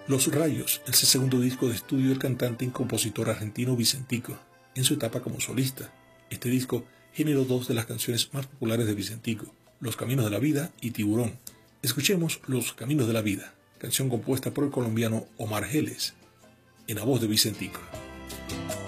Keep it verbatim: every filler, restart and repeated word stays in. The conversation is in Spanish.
Los Rayos es el segundo disco de estudio del cantante y compositor argentino Vicentico, en su etapa como solista. Este disco generó dos de las canciones más populares de Vicentico, Los Caminos de la Vida y Tiburón. Escuchemos Los Caminos de la Vida, canción compuesta por el colombiano Omar Geles, en la voz de Vicentico.